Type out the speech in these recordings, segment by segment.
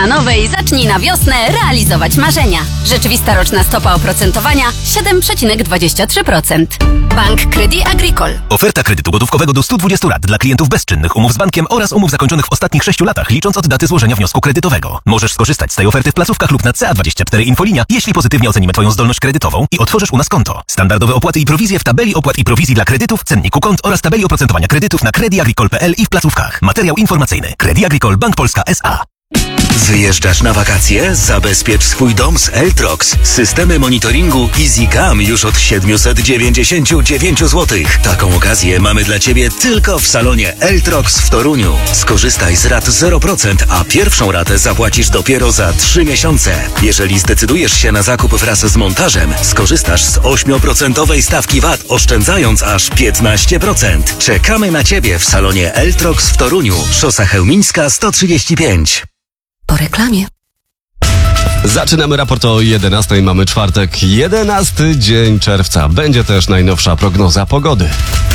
na nowej zacznij na wiosnę realizować marzenia. Rzeczywista roczna stopa oprocentowania 7,23%. Bank Crédit Agricole. Oferta kredytu gotówkowego do 120 lat dla klientów bezczynnych, umów z bankiem oraz umów zakończonych w ostatnich 6 latach, licząc od daty złożenia wniosku kredytowego. Możesz skorzystać z tej oferty w placówkach lub na CA24 Infolinia, jeśli pozytywnie ocenimy Twoją zdolność kredytową i otworzysz u nas konto. Standardowe opłaty i prowizje w tabeli opłat i prowizji dla kredytów, cenniku kont oraz tabeli oprocentowania kredytów na crediagricole.pl i w placówkach. Materiał informacyjny. Crédit Agricole Bank Polska S.A. Wyjeżdżasz na wakacje? Zabezpiecz swój dom z Eltrox. Systemy monitoringu EasyCam już od 799 zł. Taką okazję mamy dla Ciebie tylko w salonie Eltrox w Toruniu. Skorzystaj z rat 0%, a pierwszą ratę zapłacisz dopiero za 3 miesiące. Jeżeli zdecydujesz się na zakup wraz z montażem, skorzystasz z 8% stawki VAT, oszczędzając aż 15%. Czekamy na Ciebie w salonie Eltrox w Toruniu. Szosa Chełmińska 135. Po reklamie. Zaczynamy raport o 11:00. Mamy czwartek, 11 dzień czerwca. Będzie też najnowsza prognoza pogody.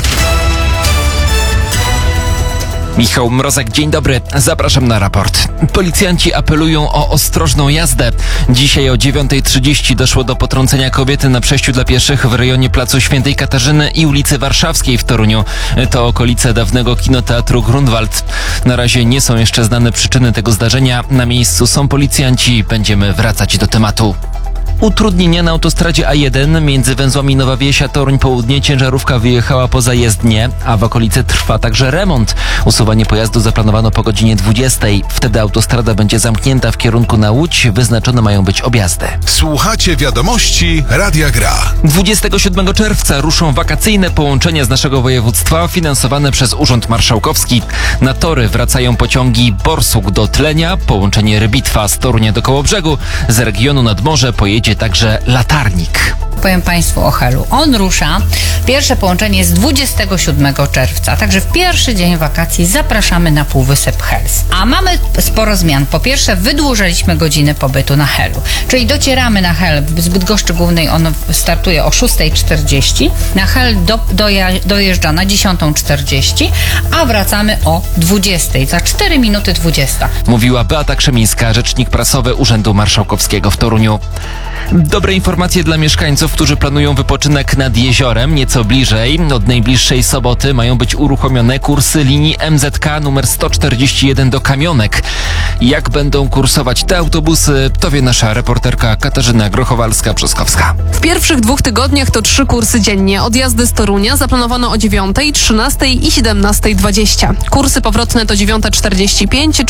Michał Mrozek, dzień dobry. Zapraszam na raport. Policjanci apelują o ostrożną jazdę. Dzisiaj o 9:30 doszło do potrącenia kobiety na przejściu dla pieszych w rejonie Placu Świętej Katarzyny i ulicy Warszawskiej w Toruniu. To okolice dawnego kinoteatru Grunwald. Na razie nie są jeszcze znane przyczyny tego zdarzenia. Na miejscu są policjanci. Będziemy wracać do tematu. Utrudnienia na autostradzie A1 między węzłami Nowa Wieś a Toruń Południe. Ciężarówka wyjechała poza jezdnię, a w okolicy trwa także remont. Usuwanie pojazdu zaplanowano po godzinie 20:00. Wtedy autostrada będzie zamknięta w kierunku na Łódź. Wyznaczone mają być objazdy. Słuchacie wiadomości Radia Gra. 27 czerwca ruszą wakacyjne połączenia z naszego województwa finansowane przez Urząd Marszałkowski. Na tory wracają pociągi Borsuk do Tlenia, połączenie Rybitwa z Torunia do Kołobrzegu. Z regionu nad morze pojedzie także Latarnik. Powiem Państwu o Helu. On rusza. Pierwsze połączenie jest 27 czerwca. Także w pierwszy dzień wakacji zapraszamy na Półwysep Hels. A mamy sporo zmian. Po pierwsze, wydłużyliśmy godziny pobytu na Helu. Czyli docieramy na Hel. Z Bydgoszczy Głównej on startuje o 6:40. Na Hel dojeżdża na 10:40, a wracamy o 20:00. Za 4 minuty 20. Mówiła Beata Krzemińska, rzecznik prasowy Urzędu Marszałkowskiego w Toruniu. Dobre informacje dla mieszkańców, którzy planują wypoczynek nad jeziorem. Nieco bliżej, od najbliższej soboty mają być uruchomione kursy linii MZK numer 141 do Kamionek. Jak będą kursować te autobusy, to wie nasza reporterka Katarzyna Grochowalska-Brzoskowska. W pierwszych 2 tygodniach to 3 kursy dziennie. Odjazdy z Torunia zaplanowano o 9:00, 13:00 i 17:20. Kursy powrotne to 9:45,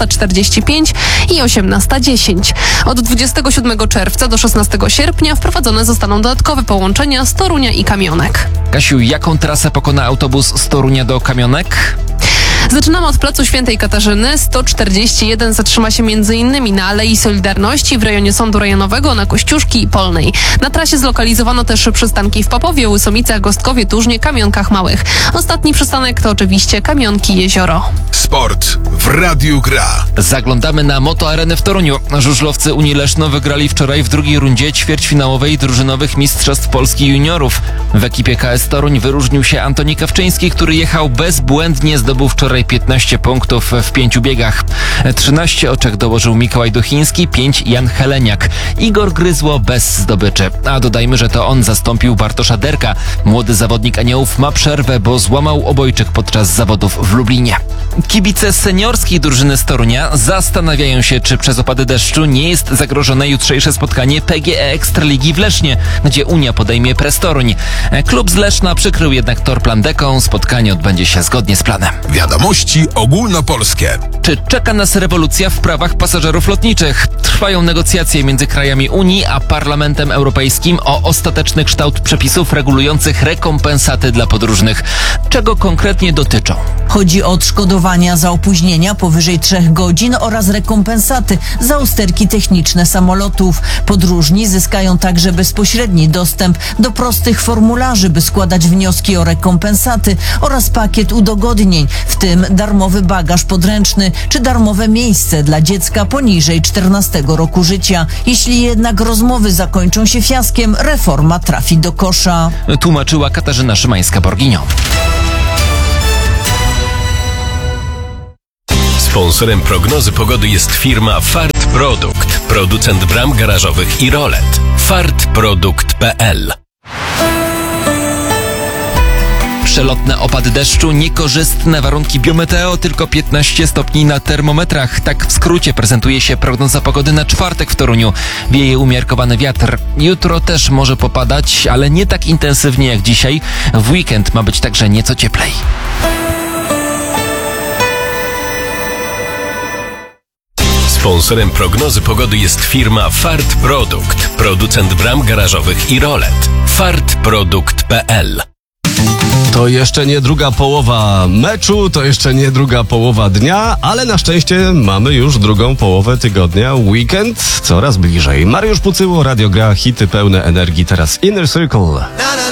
13:45 i 18:10. Od 27 czerwca do 16 sierpnia wprowadzone zostaną dodatkowe połączenia z Torunia i Kamionek. Kasiu, jaką trasę pokona autobus z Torunia do Kamionek? Zaczynamy od Placu Świętej Katarzyny. 141 zatrzyma się m.in. na Alei Solidarności w rejonie Sądu Rejonowego, na Kościuszki i Polnej. Na trasie zlokalizowano też przystanki w Popowie, Łysomicach, Gostkowie, Tużnie, Kamionkach Małych. Ostatni przystanek to oczywiście Kamionki Jezioro. Sport w Radiu Gra. Zaglądamy na Motoarenę w Toruniu. Żużlowcy Unii Leszno wygrali wczoraj w drugiej rundzie ćwierćfinałowej drużynowych Mistrzostw Polski Juniorów. W ekipie KS Toruń wyróżnił się Antoni Kawczyński, który jechał bezbłędnie, zdobył wczoraj 15 punktów w 5 biegach. 13 oczek dołożył Mikołaj Duchiński, 5 Jan Heleniak. Igor Gryzło bez zdobyczy. A dodajmy, że to on zastąpił Bartosza Derka. Młody zawodnik Aniołów ma przerwę, bo złamał obojczyk podczas zawodów w Lublinie. Kibice seniorskiej drużyny z Torunia zastanawiają się, czy przez opady deszczu nie jest zagrożone jutrzejsze spotkanie PGE Ekstraligi w Lesznie, gdzie Unia podejmie Press Toruń. Klub z Leszna przykrył jednak tor plandeką. Spotkanie odbędzie się zgodnie z planem. Wiadomości ogólnopolskie. Czy czeka nas rewolucja w prawach pasażerów lotniczych? Trwają negocjacje między krajami Unii a Parlamentem Europejskim o ostateczny kształt przepisów regulujących rekompensaty dla podróżnych. Czego konkretnie dotyczą? Chodzi o odszkodowania za opóźnienia powyżej 3 godzin oraz rekompensaty za usterki techniczne samolotów. Podróżni zyskają także bezpośredni dostęp do prostych formularzy, by składać wnioski o rekompensaty oraz pakiet udogodnień, w tym darmowy bagaż podręczny czy darmowe miejsce dla dziecka poniżej 14 roku życia. Jeśli jednak rozmowy zakończą się fiaskiem, reforma trafi do kosza. Tłumaczyła Katarzyna Szymańska-Borginio. Sponsorem prognozy pogody jest firma Fart Produkt, producent bram garażowych i rolet. fartprodukt.pl. Przelotne opady deszczu, niekorzystne warunki biometeo, tylko 15 stopni na termometrach. Tak w skrócie prezentuje się prognoza pogody na czwartek w Toruniu. Wieje umiarkowany wiatr. Jutro też może popadać, ale nie tak intensywnie jak dzisiaj. W weekend ma być także nieco cieplej. Sponsorem prognozy pogody jest firma Fart Produkt, producent bram garażowych i rolet. fartprodukt.pl. To jeszcze nie druga połowa meczu, to jeszcze nie druga połowa dnia, ale na szczęście mamy już drugą połowę tygodnia. Weekend coraz bliżej. Mariusz Pucyło, Radio Gra, hity pełne energii. Teraz Inner Circle.